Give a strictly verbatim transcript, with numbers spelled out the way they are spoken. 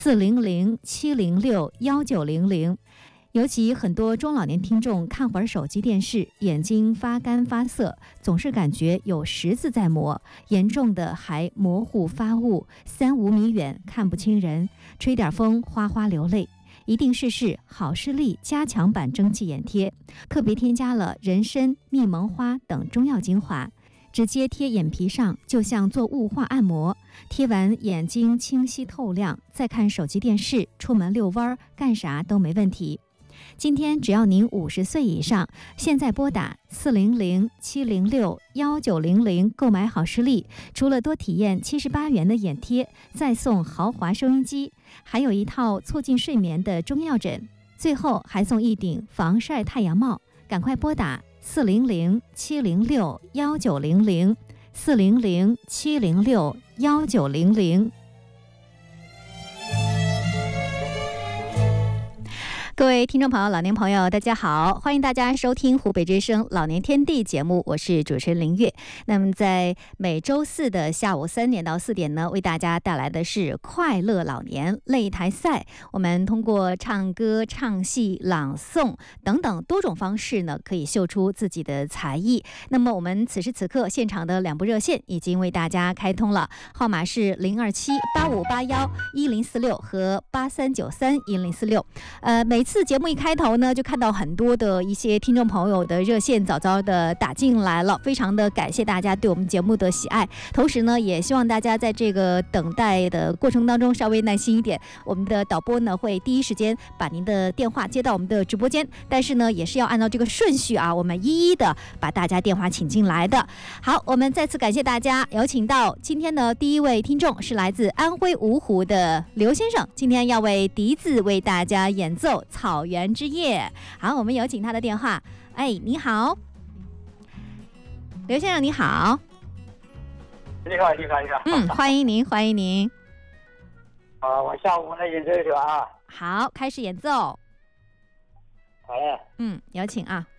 四零零七零六幺九零零。尤其很多中老年听众看会儿手机电视，眼睛发干发涩，总是感觉有十字在磨，严重的还模糊发雾，三五米远看不清人，吹点风哗哗流泪。一定试试好视力加强版蒸汽眼贴，特别添加了人参、蜜蒙花等中药精华，直接贴眼皮上，就像做雾化按摩。贴完眼睛清晰透亮，再看手机电视，出门遛弯干啥都没问题。今天只要您五十岁以上，现在拨打四零零七零六幺九零零购买好视力，除了多体验七十八元的眼贴，再送豪华收音机，还有一套促进睡眠的中药枕，最后还送一顶防晒太阳帽。赶快拨打四零零七零六幺九零零四零零七零六幺九零零。各位听众朋友、老年朋友，大家好，欢迎大家收听湖北之声老年天地节目，我是主持人林月。那么在每周四的下午三点到四点呢，为大家带来的是快乐老年擂台赛。我们通过唱歌、唱戏、朗诵等等多种方式呢，可以秀出自己的才艺。那么我们此时此刻现场的两部热线已经为大家开通了，号码是零二七八五八幺一零四六和八三九三一零四六。呃，每次节目一开头呢，就看到很多的一些听众朋友的热线早早的打进来了，非常的感谢大家对我们节目的喜爱。同时呢，也希望大家在这个等待的过程当中稍微耐心一点，我们的导播呢会第一时间把您的电话接到我们的直播间，但是呢也是要按照这个顺序啊，我们一一的把大家电话请进来的。好，我们再次感谢大家，有请到今天的第一位听众是来自安徽芜湖的刘先生，今天要为笛子为大家演奏草原之夜。好，我们有请他的电话。哎，你好，刘先生，你好。 你好，你好，你好。 嗯，欢迎您，欢迎您。 啊，我下午来演奏一首啊。 好，开始演奏。 好嘞。 嗯，有请啊。